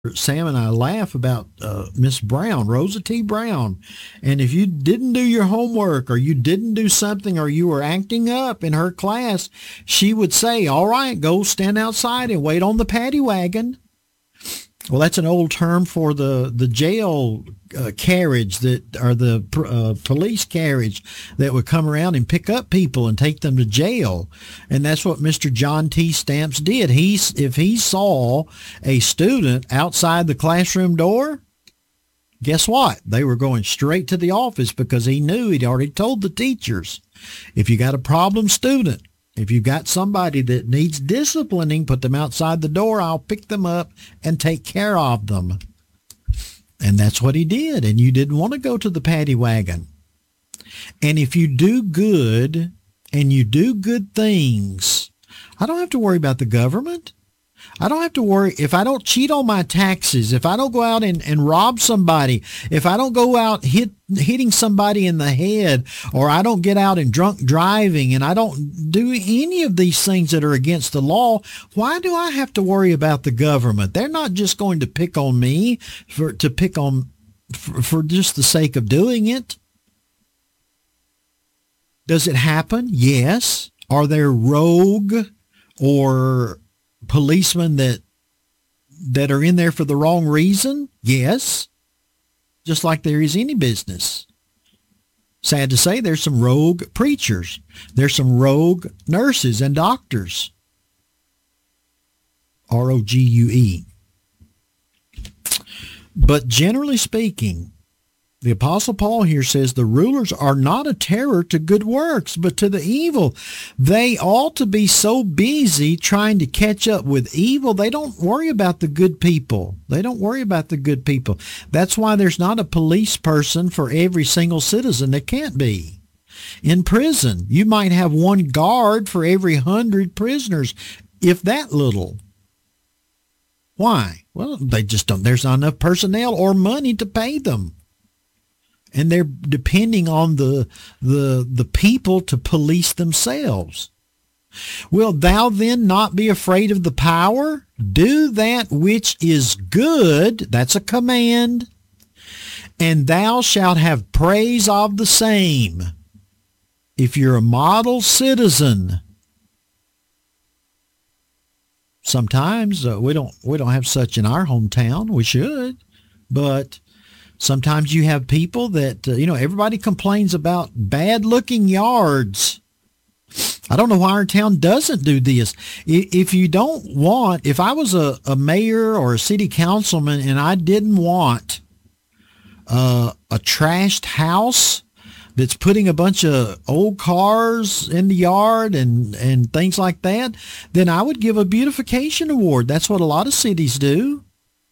Sam and I laugh about Miss Brown, Rosa T. Brown. And if you didn't do your homework or you didn't do something or you were acting up in her class, she would say, all right, go stand outside and wait on the paddy wagon. Well, that's an old term for the jail carriage that, or the police carriage that would come around and pick up people and take them to jail. And that's what Mr. John T. Stamps did. If he saw a student outside the classroom door, guess what? They were going straight to the office because he knew he'd already told the teachers, if you got a problem student, if you've got somebody that needs disciplining, put them outside the door. I'll pick them up and take care of them. And that's what he did. And you didn't want to go to the paddy wagon. And if you do good and you do good things, I don't have to worry about the government. I don't have to worry if I don't cheat on my taxes, if I don't go out and rob somebody, if I don't go out hitting somebody in the head, or I don't get out and drunk driving, and I don't do any of these things that are against the law, why do I have to worry about the government? They're not just going to pick on me for just the sake of doing it. Does it happen? Yes. Are there rogue or policemen that are in there for the wrong reason? Yes. Just like there is any business. Sad to say, there's some rogue preachers. There's some rogue nurses and doctors. R-O-G-U-E. But generally speaking, the Apostle Paul here says the rulers are not a terror to good works, but to the evil. They ought to be so busy trying to catch up with evil, they don't worry about the good people. They don't worry about the good people. That's why there's not a police person for every single citizen. There can't be. In prison, you might have one guard for every 100 prisoners, if that little. Why? Well, they just don't. There's not enough personnel or money to pay them. And they're depending on the people to police themselves. Will thou then not be afraid of the power? Do that which is good. That's a command. And thou shalt have praise of the same. If you're a model citizen, sometimes we don't have such in our hometown. We should, but sometimes you have people that, everybody complains about bad-looking yards. I don't know why our town doesn't do this. If I was a mayor or a city councilman and I didn't want a trashed house that's putting a bunch of old cars in the yard and things like that, then I would give a beautification award. That's what a lot of cities do.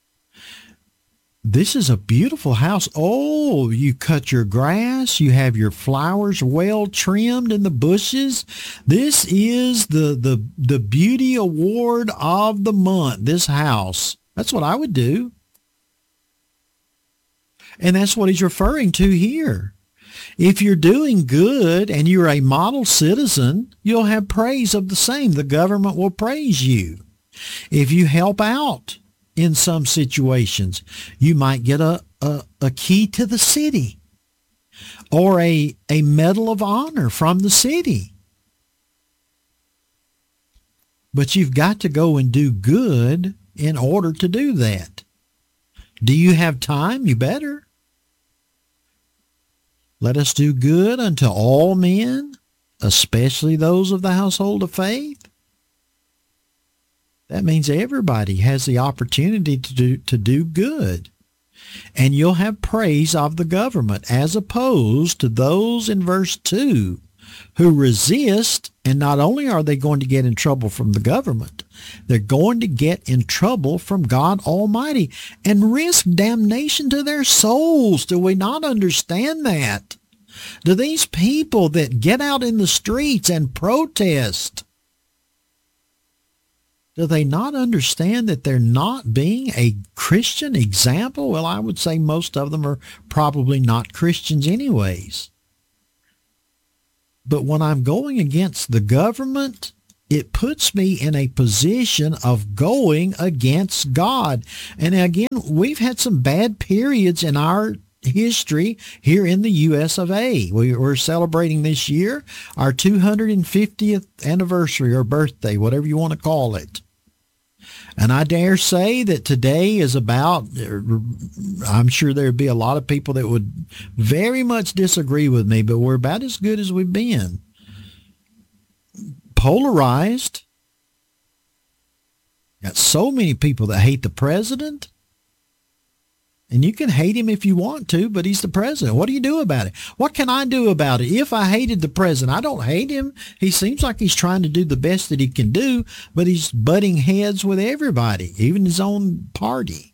This is a beautiful house. Oh, you cut your grass. You have your flowers well trimmed in the bushes. This is the beauty award of the month, this house. That's what I would do. And that's what he's referring to here. If you're doing good and you're a model citizen, you'll have praise of the same. The government will praise you. If you help out in some situations, you might get a key to the city or a medal of honor from the city. But you've got to go and do good in order to do that. Do you have time? You better. Let us do good unto all men, especially those of the household of faith. That means everybody has the opportunity to do good. And you'll have praise of the government, as opposed to those in verse 2 who resist, and not only are they going to get in trouble from the government, they're going to get in trouble from God Almighty and risk damnation to their souls. Do we not understand that? Do these people that get out in the streets and protest, do they not understand that they're not being a Christian example? Well, I would say most of them are probably not Christians anyways. But when I'm going against the government, it puts me in a position of going against God. And again, we've had some bad periods in our history here in the U.S. of A. We're celebrating this year our 250th anniversary or birthday, whatever you want to call it. And I dare say that today is about, I'm sure there'd be a lot of people that would very much disagree with me, but we're about as good as we've been. Polarized. Got so many people that hate the president. And you can hate him if you want to, but he's the president. What do you do about it? What can I do about it? If I hated the president, I don't hate him. He seems like he's trying to do the best that he can do, but he's butting heads with everybody, even his own party.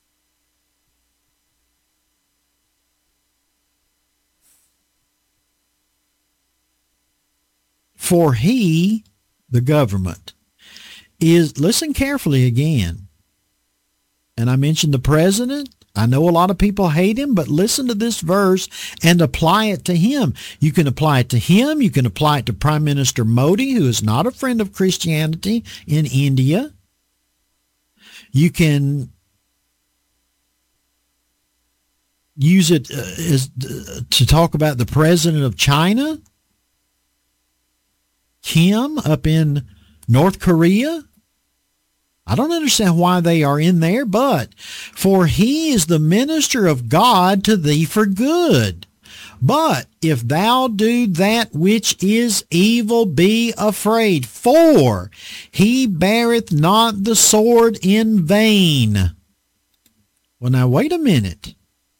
For he, the government, is, listen carefully again, and I mentioned the president. I know a lot of people hate him, but listen to this verse and apply it to him. You can apply it to him. You can apply it to Prime Minister Modi, who is not a friend of Christianity in India. You can use it to talk about the president of China, Kim, up in North Korea. I don't understand why they are in there, but for he is the minister of God to thee for good. But if thou do that which is evil, be afraid, for he beareth not the sword in vain. Well, now wait a minute.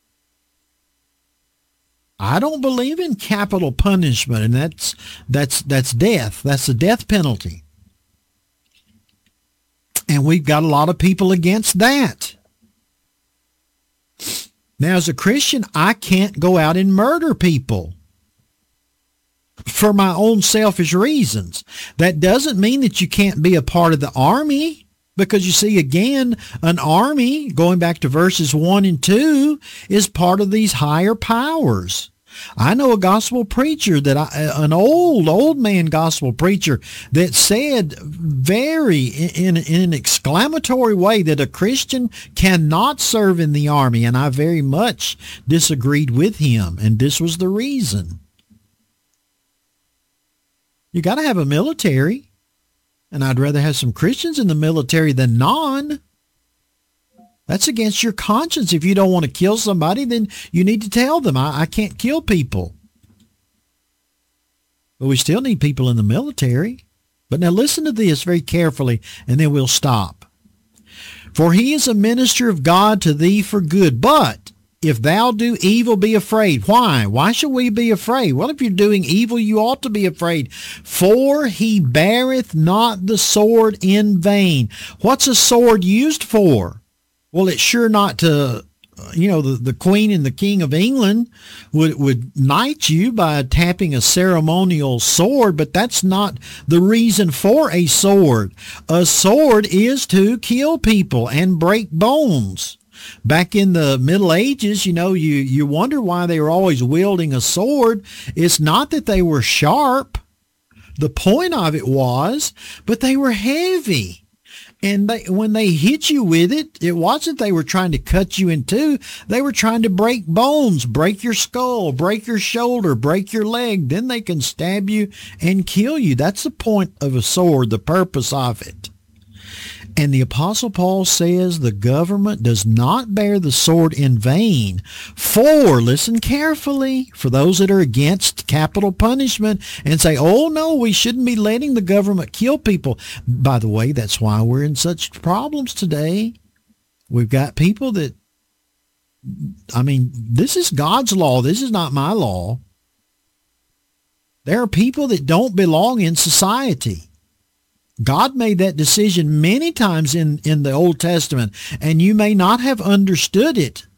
I don't believe in capital punishment, and that's death. That's the death penalty. And we've got a lot of people against that. Now, as a Christian, I can't go out and murder people for my own selfish reasons. That doesn't mean that you can't be a part of the army, because you see, again, an army, going back to verses 1 and 2, is part of these higher powers. I know a gospel preacher an old man gospel preacher that said very in an exclamatory way that a Christian cannot serve in the army, and I very much disagreed with him, and this was the reason. You got to have a military, and I'd rather have some Christians in the military than none. That's against your conscience. If you don't want to kill somebody, then you need to tell them, I can't kill people. But we still need people in the military. But now listen to this very carefully, and then we'll stop. For he is a minister of God to thee for good. But if thou do evil, be afraid. Why? Why should we be afraid? Well, if you're doing evil, you ought to be afraid. For he beareth not the sword in vain. What's a sword used for? Well, it's sure not to, the Queen and the King of England would knight you by tapping a ceremonial sword, but that's not the reason for a sword. A sword is to kill people and break bones. Back in the Middle Ages, you wonder why they were always wielding a sword. It's not that they were sharp. The point of it was, but they were heavy. And when they hit you with it, it wasn't they were trying to cut you in two. They were trying to break bones, break your skull, break your shoulder, break your leg. Then they can stab you and kill you. That's the point of a sword, the purpose of it. And the Apostle Paul says the government does not bear the sword in vain. For, listen carefully, for those that are against capital punishment and say, oh no, we shouldn't be letting the government kill people. By the way, that's why we're in such problems today. We've got people that, this is God's law. This is not my law. There are people that don't belong in society. God made that decision many times in the Old Testament, and you may not have understood it.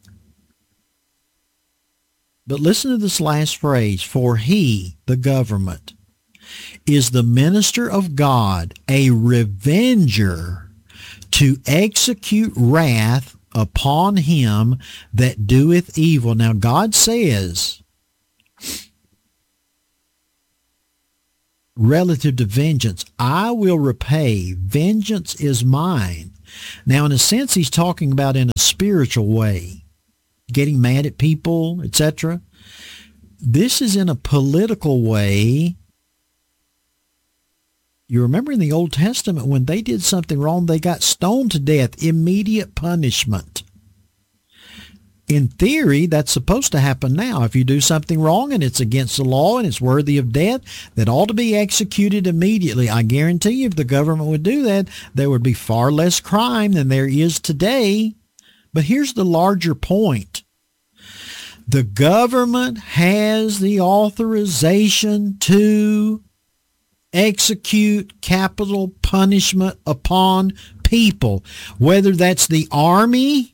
But listen to this last phrase, for he, the government, is the minister of God, a revenger to execute wrath upon him that doeth evil. Now God says, relative to vengeance. I will repay. Vengeance is mine. Now, in a sense, he's talking about in a spiritual way, getting mad at people, etc. This is in a political way. You remember in the Old Testament, when they did something wrong, they got stoned to death, immediate punishment. In theory, that's supposed to happen now. If you do something wrong and it's against the law and it's worthy of death, that ought to be executed immediately. I guarantee you, if the government would do that, there would be far less crime than there is today. But here's the larger point. The government has the authorization to execute capital punishment upon people, whether that's the army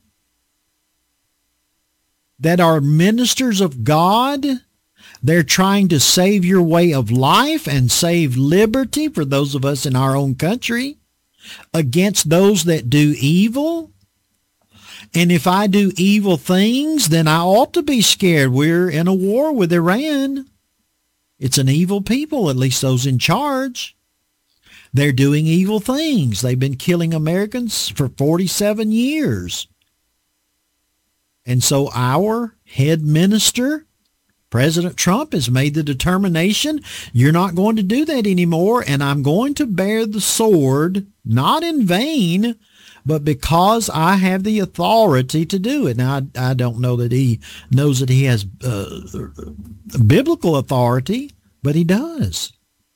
that are ministers of God. They're trying to save your way of life and save liberty for those of us in our own country against those that do evil. And if I do evil things, then I ought to be scared. We're in a war with Iran. It's an evil people, at least those in charge. They're doing evil things. They've been killing Americans for 47 years. And so our head minister, President Trump, has made the determination, you're not going to do that anymore, and I'm going to bear the sword, not in vain, but because I have the authority to do it. Now, I don't know that he knows that he has biblical authority, but he does.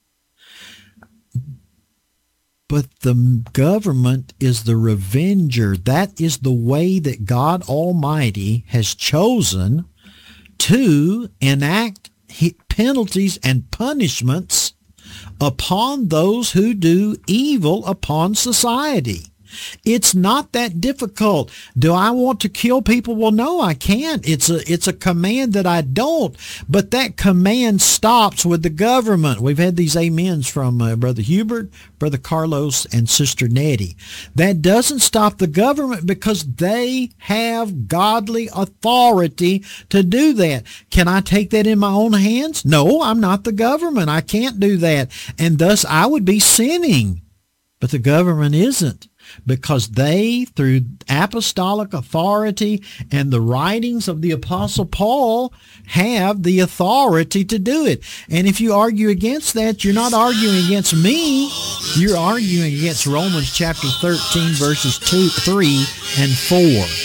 But the government is the revenger. That is the way that God Almighty has chosen to enact penalties and punishments upon those who do evil upon society. It's not that difficult. Do I want to kill people? Well, no, I can't. It's a command that I don't. But that command stops with the government. We've had these amens from Brother Hubert, Brother Carlos, and Sister Nettie. That doesn't stop the government because they have godly authority to do that. Can I take that in my own hands? No, I'm not the government. I can't do that. And thus I would be sinning. But the government isn't, because they, through apostolic authority and the writings of the Apostle Paul, have the authority to do it. And if you argue against that, you're not arguing against me. You're arguing against Romans chapter 13, verses 2, 3, and 4.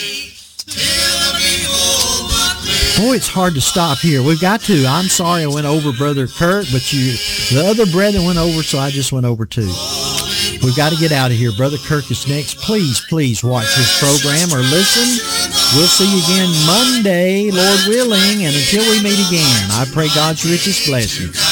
Boy, it's hard to stop here. We've got to. I'm sorry I went over, Brother Kurt, but the other brethren went over, so I just went over too. We've got to get out of here. Brother Kirk is next. Please watch his program or listen. We'll see you again Monday, Lord willing. And until we meet again, I pray God's richest blessings